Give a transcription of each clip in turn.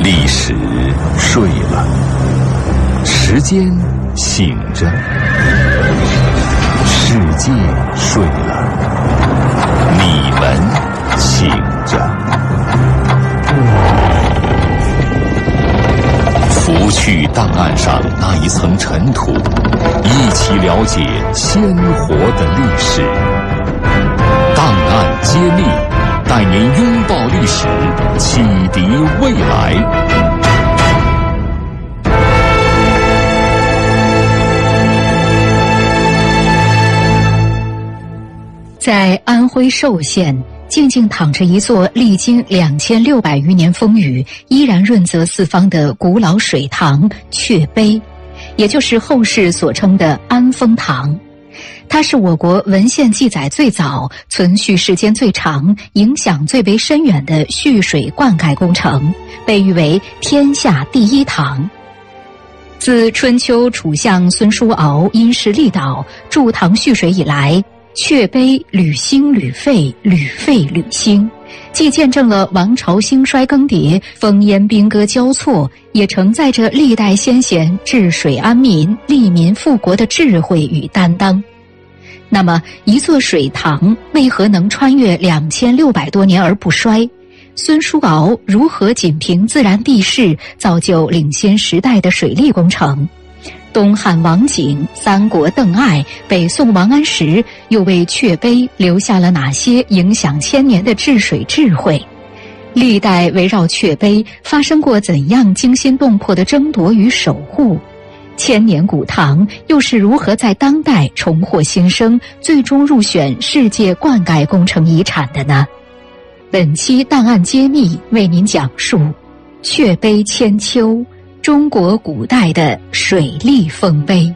历史睡了，时间醒着，世界睡了，你们醒着。拂去档案上那一层尘土，一起了解鲜活的历史。档案揭秘，带您拥抱历史，启迪未来。 在安徽寿县，静静躺着一座历经2600余年风雨，依然润泽四方的古老水塘雀碑，也就是后世所称的安丰堂。它是我国文献记载最早、存续时间最长、影响最为深远的蓄水灌溉工程，被誉为天下第一堂。自春秋楚相孙叔敖因势利导筑塘蓄水以来，雀碑屡兴屡废，屡废屡兴，既见证了王朝兴衰更迭、烽烟兵戈交错，也承载着历代先贤治水安民、利民富国的智慧与担当。那么，一座水塘为何能穿越2600多年而不衰？孙叔敖如何仅凭自然地势造就领先时代的水利工程？东汉王景、三国邓艾、北宋王安石又为雀碑留下了哪些影响千年的治水智慧？历代围绕雀碑发生过怎样惊心动魄的争夺与守护？千年古塘又是如何在当代重获新生，最终入选世界灌溉工程遗产的呢？本期档案揭秘为您讲述雀碑千秋，中国古代的水利丰碑。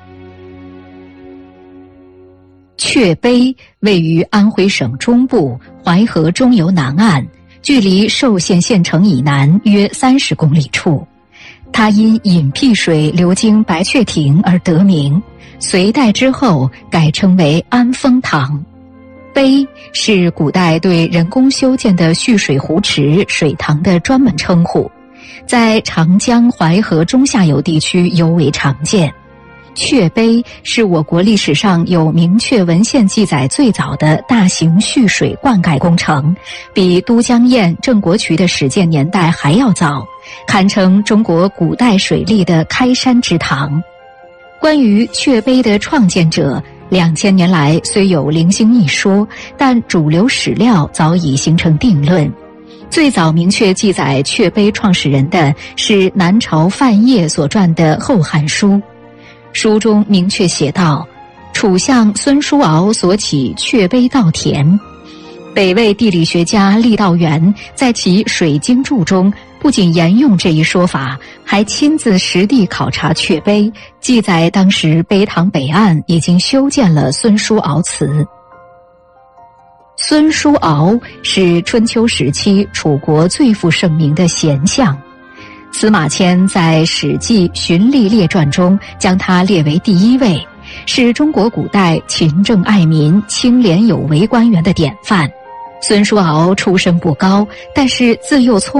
雀碑位于安徽省中部淮河中游南岸，距离寿县县城以南约30公里处。它因引辟水流经白雀亭而得名，隋代之后改称为安丰堂。碑是古代对人工修建的蓄水湖池、水塘的专门称呼，在长江、淮河中下游地区尤为常见。雀碑是我国历史上有明确文献记载最早的大型蓄水灌溉工程，比都江堰、郑国渠的始建年代还要早，堪称中国古代水利的开山之堂。关于雀碑的创建者，2000年来虽有零星一说，但主流史料早已形成定论。最早明确记载雀碑创始人的是南朝范晔所撰的《后汉书》，书中明确写道：楚相孙叔敖所起雀碑稻田。北魏地理学家郦道元在其《水经注》中不仅沿用这一说法，还亲自实地考察雀碑，记载当时碑塘北岸已经修建了孙叔敖祠。孙叔敖是春秋时期楚国最负盛名的贤相，司马迁在《史记·荀吏列传》中将他列为第一位，是中国古代勤政爱民、清廉有为官员的典范。孙叔敖出身不高，但是自幼聪